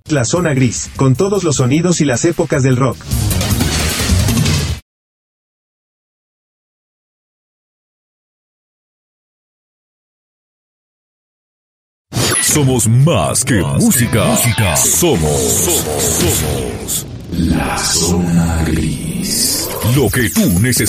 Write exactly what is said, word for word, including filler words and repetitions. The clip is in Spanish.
La zona gris, con todos los sonidos y las épocas del rock. Somos más que más música. Que música. Somos, somos, somos la zona gris. Lo que tú necesitas.